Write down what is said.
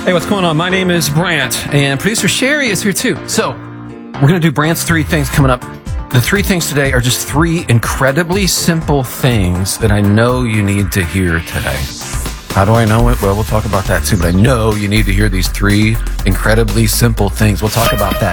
Hey, what's going on? My name is Brant, and producer Sherry is here too. So, we're going to do Brant's 3 things coming up. The 3 things today are just 3 incredibly simple things that I know you need to hear today. How do I know it? Well, we'll talk about that too, but I know you need to hear these 3 incredibly simple things. We'll talk about that